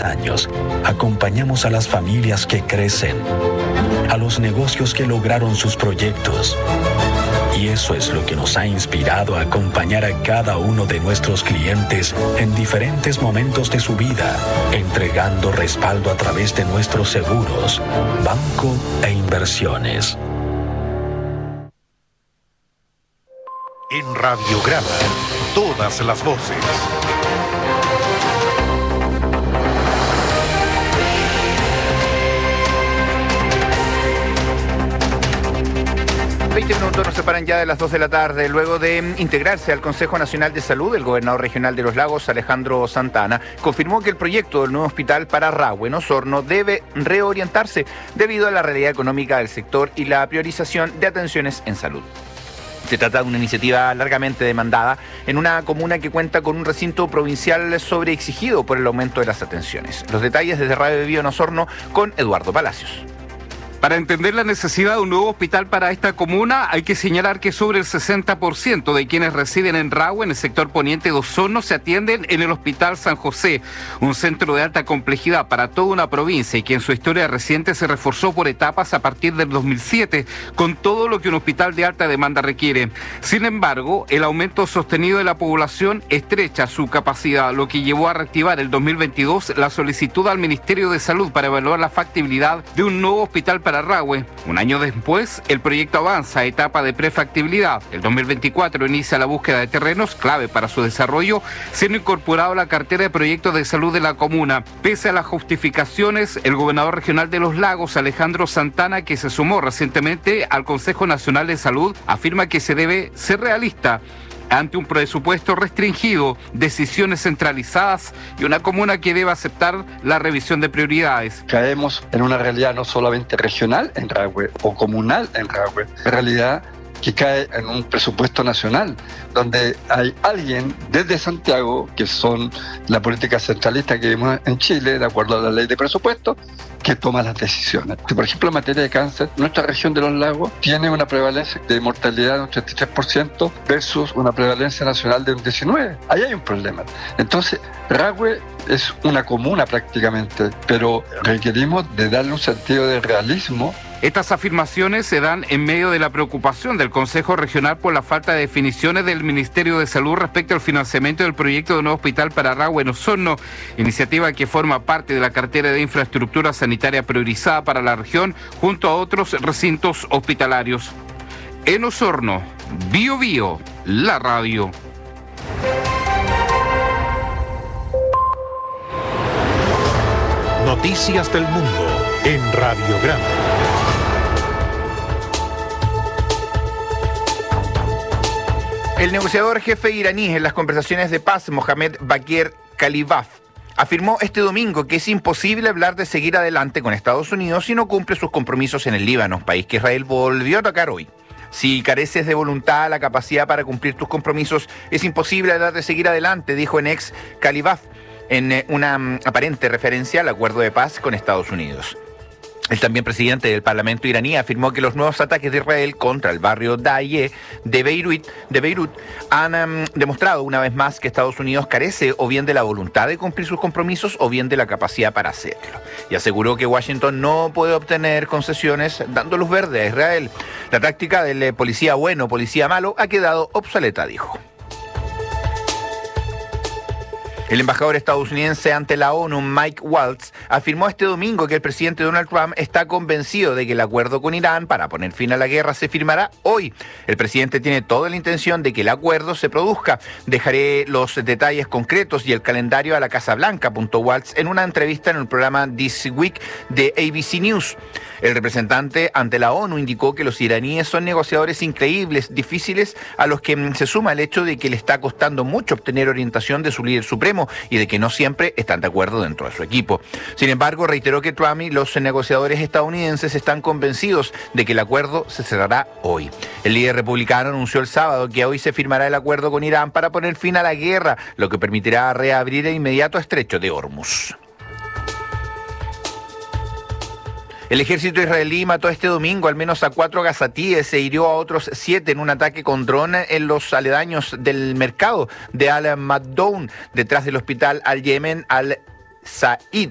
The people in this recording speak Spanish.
años, acompañamos a las familias que crecen, a los negocios que lograron sus proyectos. Y eso es lo que nos ha inspirado a acompañar a cada uno de nuestros clientes en diferentes momentos de su vida, entregando respaldo a través de nuestros seguros, banco e inversiones. En Radiograma, todas las voces. 20 minutos nos separan ya de las 2 de la tarde. Luego de integrarse al Consejo Nacional de Salud, el gobernador regional de Los Lagos, Alejandro Santana, confirmó que el proyecto del nuevo hospital para Rahue en Osorno debe reorientarse debido a la realidad económica del sector y la priorización de atenciones en salud. Se trata de una iniciativa largamente demandada en una comuna que cuenta con un recinto provincial sobreexigido por el aumento de las atenciones. Los detalles desde Radio Bio en Osorno con Eduardo Palacios. Para entender la necesidad de un nuevo hospital para esta comuna, hay que señalar que sobre el 60% de quienes residen en Rahue, en el sector poniente de Osorno, se atienden en el Hospital San José, un centro de alta complejidad para toda una provincia y que en su historia reciente se reforzó por etapas a partir del 2007, con todo lo que un hospital de alta demanda requiere. Sin embargo, el aumento sostenido de la población estrecha su capacidad, lo que llevó a reactivar el 2022 la solicitud al Ministerio de Salud para evaluar la factibilidad de un nuevo hospital para Rahue. Un año después, el proyecto avanza a etapa de prefactibilidad. El 2024 inicia la búsqueda de terrenos clave para su desarrollo, siendo incorporado a la cartera de proyectos de salud de la comuna. Pese a las justificaciones, el gobernador regional de Los Lagos, Alejandro Santana, que se sumó recientemente al Consejo Nacional de Salud, afirma que se debe ser realista ante un presupuesto restringido, decisiones centralizadas y una comuna que debe aceptar la revisión de prioridades. Caemos en una realidad no solamente regional en Rahue o comunal en Rahue, en realidad que cae en un presupuesto nacional, donde hay alguien desde Santiago, que son la política centralista que vimos en Chile, de acuerdo a la ley de presupuesto, que toma las decisiones. Por ejemplo, en materia de cáncer, nuestra región de Los Lagos tiene una prevalencia de mortalidad de un 33% versus una prevalencia nacional de un 19%. Ahí hay un problema. Entonces, Rahue es una comuna prácticamente, pero requerimos de darle un sentido de realismo. Estas afirmaciones se dan en medio de la preocupación del Consejo Regional por la falta de definiciones del Ministerio de Salud respecto al financiamiento del proyecto de nuevo hospital para Rahue en Osorno, iniciativa que forma parte de la cartera de infraestructura sanitaria priorizada para la región junto a otros recintos hospitalarios. En Osorno, Bio Bio, la radio. Noticias del mundo en Radiograma. El negociador jefe iraní en las conversaciones de paz, Mohamed Bagher Khalibaf, afirmó este domingo que es imposible hablar de seguir adelante con Estados Unidos si no cumple sus compromisos en el Líbano, país que Israel volvió a atacar hoy. Si careces de voluntad, la capacidad para cumplir tus compromisos, es imposible hablar de seguir adelante, dijo en ex Khalibaf, en una aparente referencia al acuerdo de paz con Estados Unidos. El también presidente del Parlamento iraní afirmó que los nuevos ataques de Israel contra el barrio Dahieh de Beirut han demostrado una vez más que Estados Unidos carece o bien de la voluntad de cumplir sus compromisos o bien de la capacidad para hacerlo. Y aseguró que Washington no puede obtener concesiones dando luz verde a Israel. La táctica del policía bueno, policía malo ha quedado obsoleta, dijo. El embajador estadounidense ante la ONU, Mike Waltz, afirmó este domingo que el presidente Donald Trump está convencido de que el acuerdo con Irán para poner fin a la guerra se firmará hoy. El presidente tiene toda la intención de que el acuerdo se produzca. Dejaré los detalles concretos y el calendario a la Casa Blanca, apuntó Waltz en una entrevista en el programa This Week de ABC News. El representante ante la ONU indicó que los iraníes son negociadores increíbles, difíciles, a los que se suma el hecho de que le está costando mucho obtener orientación de su líder supremo y de que no siempre están de acuerdo dentro de su equipo. Sin embargo, reiteró que Trump y los negociadores estadounidenses están convencidos de que el acuerdo se cerrará hoy. El líder republicano anunció el sábado que hoy se firmará el acuerdo con Irán para poner fin a la guerra, lo que permitirá reabrir el inmediato estrecho de Hormuz. El ejército israelí mató este domingo al menos a 4 gazatíes e hirió a otros 7 en un ataque con dron en los aledaños del mercado de Al-Maddoun, detrás del hospital Al-Yemen Al-Said.